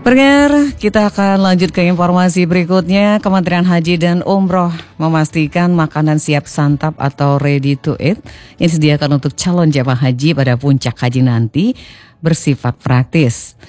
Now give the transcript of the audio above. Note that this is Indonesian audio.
Pendengar, kita akan lanjut ke informasi berikutnya. Kementerian Haji dan Umroh memastikan makanan siap santap atau ready to eat yang disediakan untuk calon jemaah haji pada puncak haji nanti bersifat praktis.